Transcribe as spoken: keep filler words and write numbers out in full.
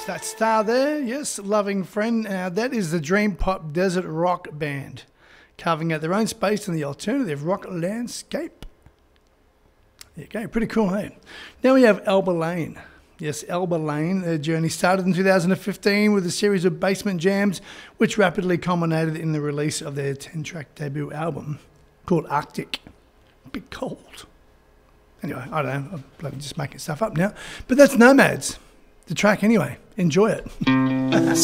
That star there, yes, Loving Friend. Now, that is the Dream Pop Desert Rock Band, carving out their own space in the alternative rock landscape. There you go, pretty cool, hey? Now we have Alba Lane. Yes, Alba Lane. Their journey started in two thousand fifteen with a series of basement jams, which rapidly culminated in the release of their ten-track debut album called Arctic. A bit cold. Anyway, I don't know, I'm bloody just making stuff up now. But that's Nomads, the track anyway. Enjoy it.